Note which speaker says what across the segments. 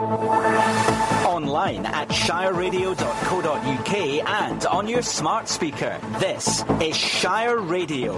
Speaker 1: Online at shireradio.co.uk and on your smart speaker. This is Shire Radio.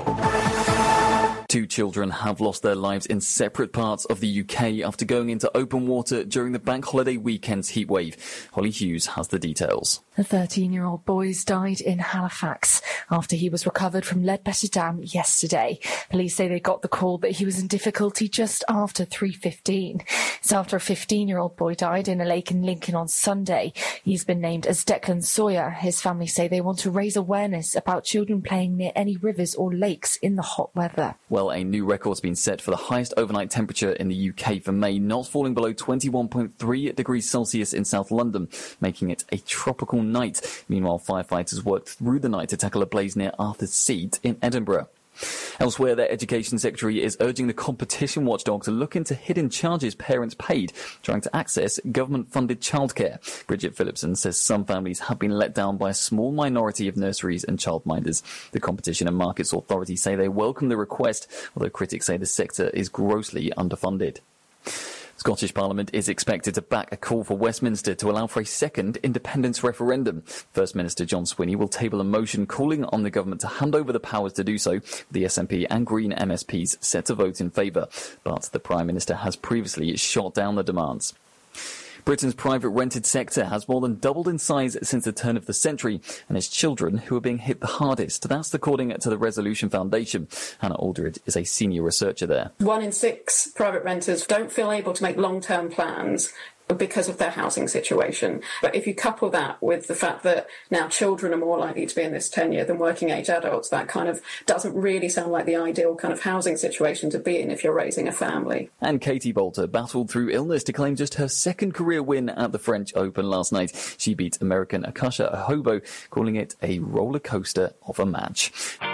Speaker 2: 2 children have lost their lives in separate parts of the UK after going into open water during the bank holiday weekend's heatwave. Holly Hughes has the details.
Speaker 3: The 13-year-old boys died in Halifax after he was recovered from Ledbetter Dam yesterday. Police say they got the call that he was in difficulty just after 3:15. It's after a 15-year-old boy died in a lake in Lincoln on Sunday. He's been named as Declan Sawyer. His family say they want to raise awareness about children playing near any rivers or lakes in the hot weather.
Speaker 2: Well, a new record's been set for the highest overnight temperature in the UK for May, not falling below 21.3 degrees Celsius in South London, making it a tropical night. Meanwhile, firefighters worked through the night to tackle a blaze near Arthur's Seat in Edinburgh. Elsewhere, their Education Secretary is urging the competition watchdog to look into hidden charges parents paid trying to access government-funded childcare. Bridget Phillipson says some families have been let down by a small minority of nurseries and childminders. The Competition and Markets Authority say they welcome the request, although critics say the sector is grossly underfunded. Scottish Parliament is expected to back a call for Westminster to allow for a second independence referendum. First Minister John Swinney will table a motion calling on the government to hand over the powers to do so, with the SNP and Green MSPs set to vote in favour. But the Prime Minister has previously shot down the demands. Britain's private rented sector has more than doubled in size since the turn of the century, and it's children who are being hit the hardest. That's according to the Resolution Foundation. Hannah Aldred is a senior researcher there.
Speaker 4: 1 in 6 private renters don't feel able to make long-term plans because of their housing situation. But if you couple that with the fact that now children are more likely to be in this tenure than working age adults, that kind of doesn't really sound like the ideal kind of housing situation to be in if you're raising a family.
Speaker 2: And Katie Bolter battled through illness to claim just her second career win at the French Open last night. She beat American Akasha Ahobo, calling it a roller coaster of a match.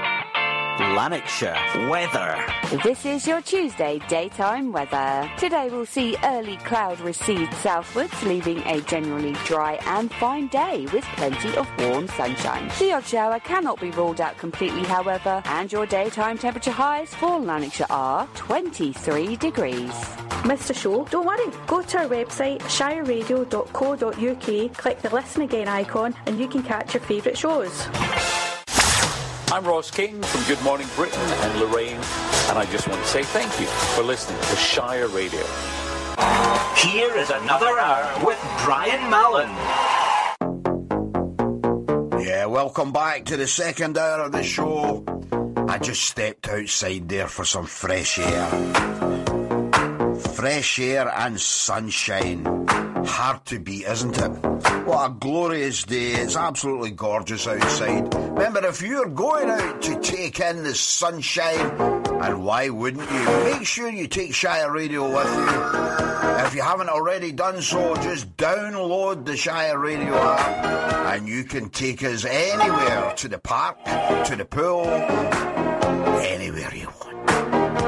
Speaker 1: Lanarkshire weather.
Speaker 5: This is your Tuesday daytime weather. Today we'll see early cloud recede southwards, leaving a generally dry and fine day with plenty of warm sunshine. The odd shower cannot be ruled out completely, however, and your daytime temperature highs for Lanarkshire are 23 degrees.
Speaker 6: Missed a show? Don't worry. Go to our website, shireradio.co.uk, click the Listen Again icon, and you can catch your favourite shows.
Speaker 7: I'm Ross King from Good Morning Britain and Lorraine, and I just want to say thank you for listening to Shire Radio.
Speaker 1: Here is another hour with Brian Mallon.
Speaker 8: Yeah, welcome back to the second hour of the show. I just stepped outside there for some fresh air. Fresh air and sunshine. Hard to beat, isn't it? What a glorious day. It's absolutely gorgeous outside. Remember, if you're going out to take in the sunshine, and why wouldn't you, make sure you take Shire Radio with you. If you haven't already done so, just download the Shire Radio app and you can take us anywhere, to the park, to the pool, anywhere you want.